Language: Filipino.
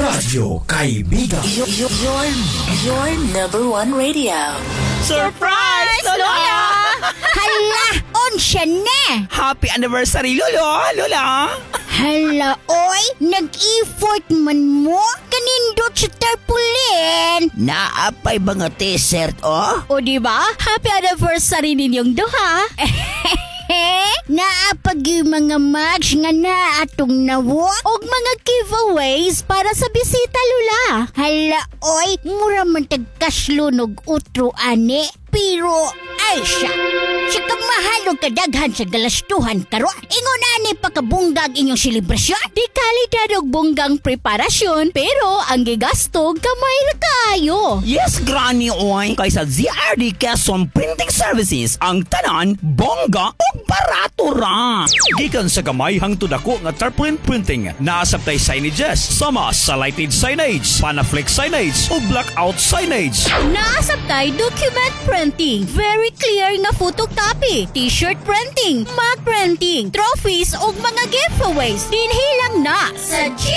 Radyo Kaibigan. Your number one radio. Surprise, Lola! Hala, onsya na! Happy anniversary, Lola! Hala, oy, nag-effort man mo? Kanindot sa tarpaulin. Naapay ba nga t-shirt, oh? O diba? Happy anniversary ninyong duha. Naapag yung mga match nga na atong nawo og mga giveaways para sa bisita, Lula. Hala, oy, mura man tagkaslunog utro ane. Pero, ay siya. Siya kang mahalog kadaghan sa galastuhan karon. Ingon ani pakabunggag inyong selebrasyon. Di kalidad og bunggang preparasyon, pero ang gigasto gamay ra kaayo. Yes, Granny, oy. Kaysa ZRD Quezon Printing Services, ang tanan, bongga o barato ra. Gikan sa gamay hangtod ako nga tarpaulin printing, naasabtay signages, sama sa lighted signage, panaflex signage o blackout signage. Naasabtay document printing, very clear nga photocopy, t-shirt printing, mug printing, trophies ug mga giveaways. Dinhi lang na sa